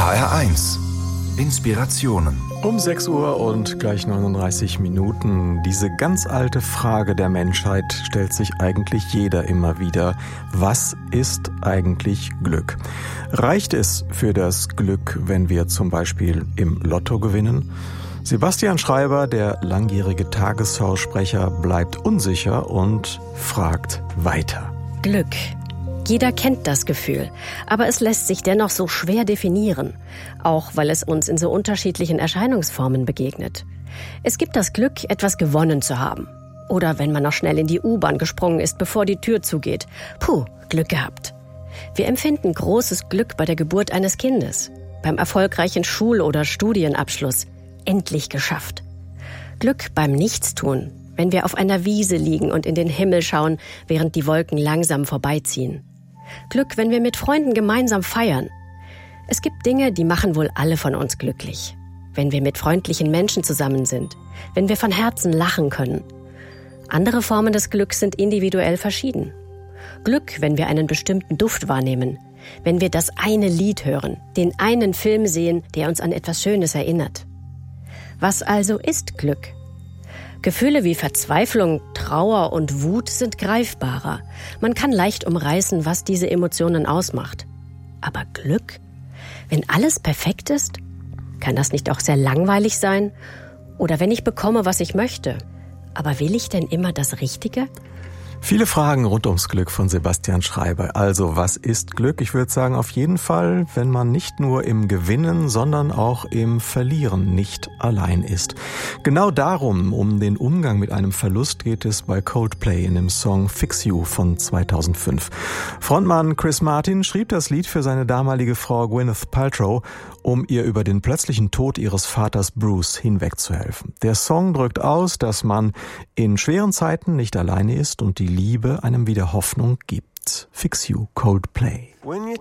HR1 Inspirationen. Um 6 Uhr und gleich 39 Minuten. Diese ganz alte Frage der Menschheit stellt sich eigentlich jeder immer wieder. Was ist eigentlich Glück? Reicht es für das Glück, wenn wir zum Beispiel im Lotto gewinnen? Sebastian Schreiber, der langjährige Tagesschausprecher, bleibt unsicher und fragt weiter. Glück. Jeder kennt das Gefühl, aber es lässt sich dennoch so schwer definieren, auch weil es uns in so unterschiedlichen Erscheinungsformen begegnet. Es gibt das Glück, etwas gewonnen zu haben. Oder wenn man noch schnell in die U-Bahn gesprungen ist, bevor die Tür zugeht. Puh, Glück gehabt. Wir empfinden großes Glück bei der Geburt eines Kindes, beim erfolgreichen Schul- oder Studienabschluss. Endlich geschafft. Glück beim Nichtstun, wenn wir auf einer Wiese liegen und in den Himmel schauen, während die Wolken langsam vorbeiziehen. Glück, wenn wir mit Freunden gemeinsam feiern. Es gibt Dinge, die machen wohl alle von uns glücklich. Wenn wir mit freundlichen Menschen zusammen sind, wenn wir von Herzen lachen können. Andere Formen des Glücks sind individuell verschieden. Glück, wenn wir einen bestimmten Duft wahrnehmen, wenn wir das eine Lied hören, den einen Film sehen, der uns an etwas Schönes erinnert. Was also ist Glück? Gefühle wie Verzweiflung, Trauer und Wut sind greifbarer. Man kann leicht umreißen, was diese Emotionen ausmacht. Aber Glück? Wenn alles perfekt ist? Kann das nicht auch sehr langweilig sein? Oder wenn ich bekomme, was ich möchte? Aber will ich denn immer das Richtige? Viele Fragen rund ums Glück von Sebastian Schreiber. Also, was ist Glück? Ich würde sagen, auf jeden Fall, wenn man nicht nur im Gewinnen, sondern auch im Verlieren nicht allein ist. Genau darum, um den Umgang mit einem Verlust, geht es bei Coldplay in dem Song Fix You von 2005. Frontmann Chris Martin schrieb das Lied für seine damalige Frau Gwyneth Paltrow, um ihr über den plötzlichen Tod ihres Vaters Bruce hinwegzuhelfen. Der Song drückt aus, dass man in schweren Zeiten nicht alleine ist und die Liebe einem wieder Hoffnung gibt. Fix You, Coldplay.